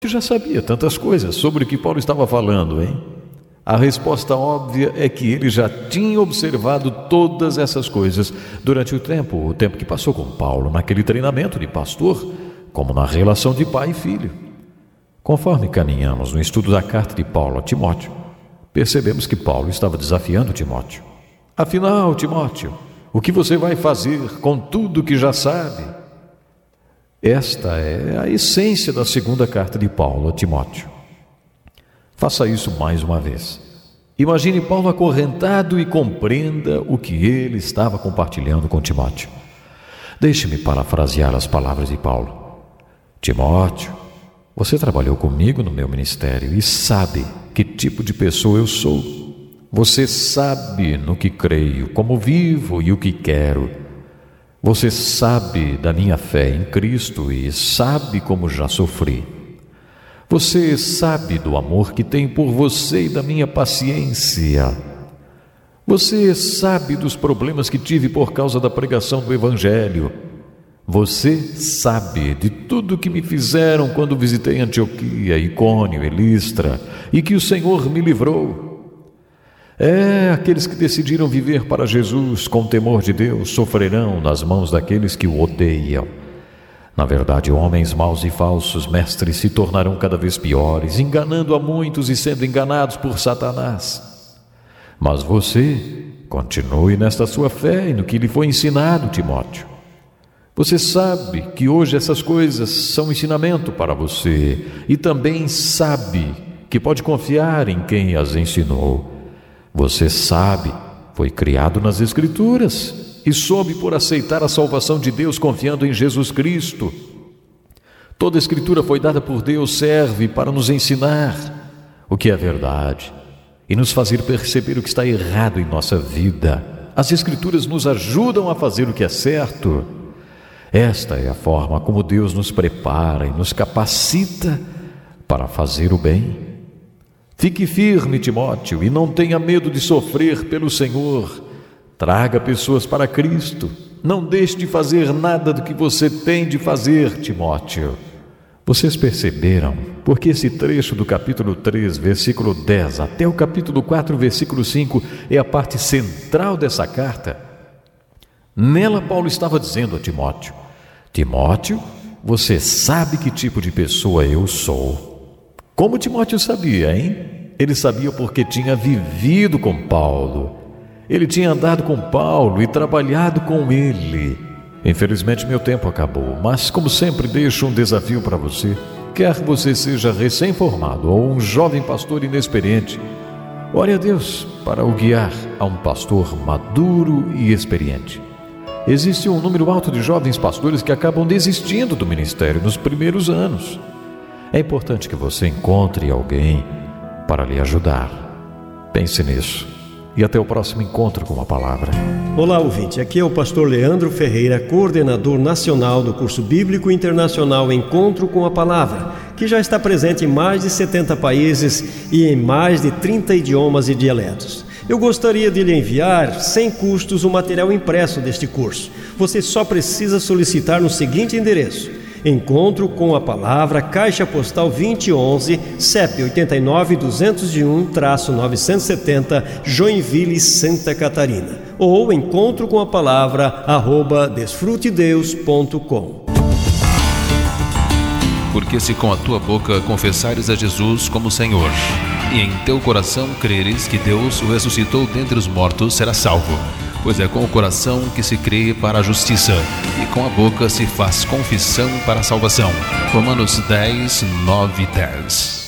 já sabia tantas coisas sobre o que Paulo estava falando, hein? A resposta óbvia é que ele já tinha observado todas essas coisas durante o tempo que passou com Paulo naquele treinamento de pastor, como na relação de pai e filho. Conforme caminhamos no estudo da carta de Paulo a Timóteo, percebemos que Paulo estava desafiando Timóteo. Afinal, Timóteo, o que você vai fazer com tudo que já sabe? Esta é a essência da segunda carta de Paulo a Timóteo. Faça isso mais uma vez. Imagine Paulo acorrentado e compreenda o que ele estava compartilhando com Timóteo. Deixe-me parafrasear as palavras de Paulo. Timóteo, você trabalhou comigo no meu ministério e sabe que tipo de pessoa eu sou. Você sabe no que creio, como vivo e o que quero. Você sabe da minha fé em Cristo e sabe como já sofri. Você sabe do amor que tenho por você e da minha paciência. Você sabe dos problemas que tive por causa da pregação do Evangelho. Você sabe de tudo que me fizeram quando visitei Antioquia, Icônio e Listra e que o Senhor me livrou. Aqueles que decidiram viver para Jesus com temor de Deus sofrerão nas mãos daqueles que o odeiam. Na verdade, homens maus e falsos mestres se tornarão cada vez piores, enganando a muitos e sendo enganados por Satanás. Mas você continue nesta sua fé e no que lhe foi ensinado, Timóteo. Você sabe que hoje essas coisas são ensinamento para você e também sabe que pode confiar em quem as ensinou. Você sabe, foi criado nas Escrituras e soube por aceitar a salvação de Deus confiando em Jesus Cristo. Toda a Escritura foi dada por Deus, serve para nos ensinar o que é verdade e nos fazer perceber o que está errado em nossa vida. As Escrituras nos ajudam a fazer o que é certo. Esta é a forma como Deus nos prepara e nos capacita para fazer o bem. Fique firme, Timóteo, e não tenha medo de sofrer pelo Senhor. Traga pessoas para Cristo. Não deixe de fazer nada do que você tem de fazer, Timóteo. Vocês perceberam porque esse trecho do capítulo 3, versículo 10, até o capítulo 4, versículo 5, é a parte central dessa carta? Nela, Paulo estava dizendo a Timóteo: Timóteo, você sabe que tipo de pessoa eu sou. Como Timóteo sabia, hein? Ele sabia porque tinha vivido com Paulo. Ele tinha andado com Paulo e trabalhado com ele. Infelizmente, meu tempo acabou, mas como sempre deixo um desafio para você. Quer você seja recém-formado ou um jovem pastor inexperiente, ore a Deus para o guiar a um pastor maduro e experiente. Existe um número alto de jovens pastores que acabam desistindo do ministério nos primeiros anos. É importante que você encontre alguém para lhe ajudar. Pense nisso. E até o próximo encontro com a palavra. Olá, ouvinte. Aqui é o pastor Leandro Ferreira, coordenador nacional do curso bíblico internacional Encontro com a Palavra, que já está presente em mais de 70 países e em mais de 30 idiomas e dialetos. Eu gostaria de lhe enviar, sem custos, o material impresso deste curso. Você só precisa solicitar no seguinte endereço: Encontro com a Palavra, Caixa Postal 2011, CEP 89-201-970, Joinville, Santa Catarina. Ou encontrocomapalavra@desfrutedeus.com. Porque se com a tua boca confessares a Jesus como Senhor, e em teu coração creres que Deus o ressuscitou dentre os mortos, serás salvo. Pois é com o coração que se crê para a justiça, e com a boca se faz confissão para a salvação. Romanos 10, 9 e 10.